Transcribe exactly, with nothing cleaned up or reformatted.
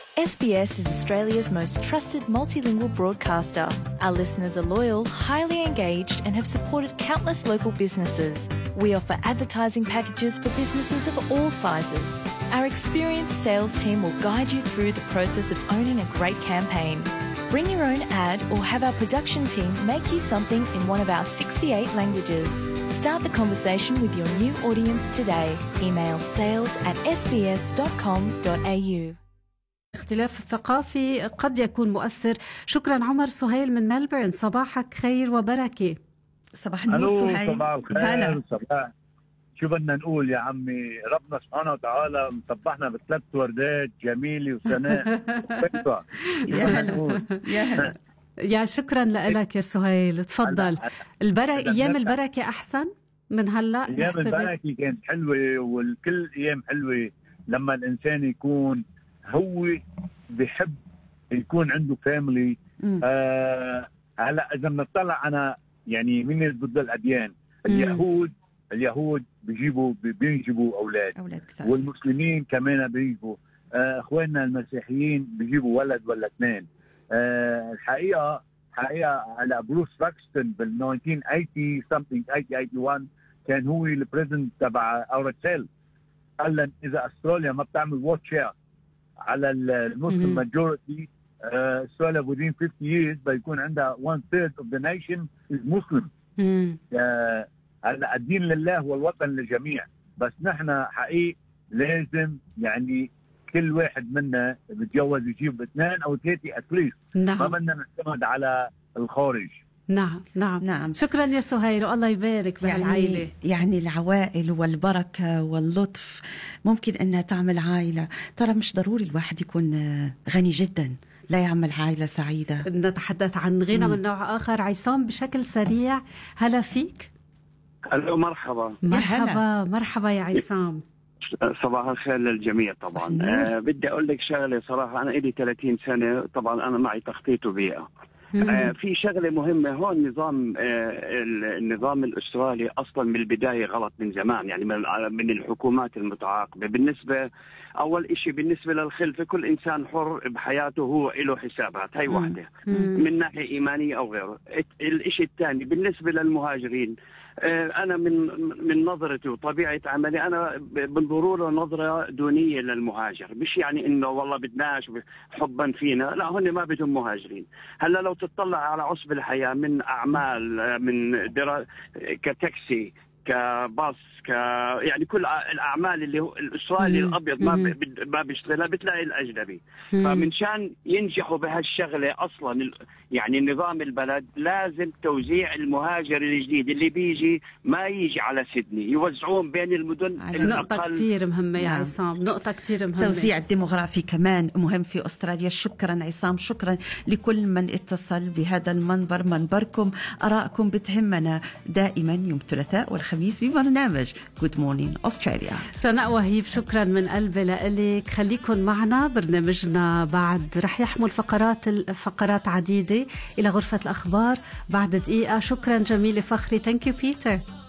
S B S is Australia's most trusted multilingual broadcaster. Our listeners are loyal, highly engaged, and have supported countless local businesses. We offer advertising packages for businesses of all sizes. Our experienced sales team will guide you through the process of owning a great campaign. Bring your own ad or have our production team make you something in one of our sixty-eight languages. Start the conversation with your new audience today. Email sales at s b s dot com dot a u. اختلاف الثقافي قد يكون مؤثر. شكرا عمر سهيل من ملبورن، صباحك خير وبركة. صباح النور سهيل. صباح الخير. صباح شو بدنا نقول يا عمي، ربنا سبحانه وتعالى مصبحنا بثلاث وردات جميلة وسناء. يا هلا يا هلا يا شكرا لك يا سهيل. تفضل. البركة، ايام البركة احسن من هلا. ايام البركة كانت حلوة، والكل ايام حلوة لما الانسان يكون هو بيحب يكون عنده فاميلي. آه هلا اذا بنطلع انا يعني من ضد الاديان، اليهود اليهود بيجيبوا بينجبوا اولاد, أولاد والمسلمين كمان بيجيبوا. آه اخواننا المسيحيين بيجيبوا ولد ولا اثنين. آه الحقيقه حقيقه على بروس باكستون بال ألف وتسعمية وثمانين something ثمانين ثمانية وثمانين كان هو البريزنت تبع اورتيل، قال لن اذا استراليا ما بتعمل واتش اوت على المسلم ماجورتي، استراليا within fifty years بيكون عندها one third of the nation is Muslim. هلا الدين لله والوطن للجميع، بس نحن حقيقي لازم يعني كل واحد منا بتجوز يجيب اثنين او ثلاثه اتليست. نعم. ما بدنا نعتمد على الخارج. نعم نعم نعم. شكرا يا سهيل والله يبارك بهالعائلة. يعني, يعني العوائل والبركة واللطف ممكن أنها تعمل عائلة. ترى مش ضروري الواحد يكون غني جدا لا يعمل عائلة سعيدة. نتحدث عن غنى من نوع آخر. عصام بشكل سريع، هلا فيك. الو مرحبا. مرحبا مرحبا يا عصام. صباح الخير للجميع. طبعا آه بدي اقول لك شغله صراحه، انا لي ثلاثين سنه، طبعا انا معي تخطيط وبيئه. آه في شغله مهمه هون، نظام آه النظام الاسترالي اصلا من البدايه غلط من زمان، يعني من, من الحكومات المتعاقبه. بالنسبه اول شيء بالنسبه للخلفه، كل انسان حر بحياته، هو له حسابات، هي واحده من ناحيه ايمانيه او غيره. الشيء الثاني بالنسبه للمهاجرين، أنا من من نظرتي وطبيعة عملي أنا بنظروا له نظرة دونية للمهاجر، مش يعني إنه والله بدناش حبا فينا، لا هن ما بدهم مهاجرين. هلا لو تطلع على عصب الحياة من أعمال، من درا... كتاكسي، كباص، ك يعني كل الاعمال اللي هو الاسرائيلي الابيض ما ب... ما بيشتغلها، بتلاقي الاجنبي. فمن شان ينجحوا بهالشغله اصلا يعني نظام البلد لازم توزيع المهاجر الجديد اللي بيجي ما يجي على سيدني، يوزعون بين المدن. نقطه كثير مهمه يا نعم. عصام، نقطه كثير مهمه. توزيع الديموغرافي كمان مهم في استراليا. شكرا عصام، شكرا لكل من اتصل بهذا المنبر. منبركم، ارائكم بتهمنا دائما يوم الثلاثاء والخميس ببرنامج Good Morning Australia. سناء وهيب، شكرا من قلبي لك. خليكن معنا، برنامجنا بعد رح يحمل فقرات فقرات عديدة إلى غرفة الأخبار بعد دقيقة. شكرا جميلة فخري. Thank you Peter.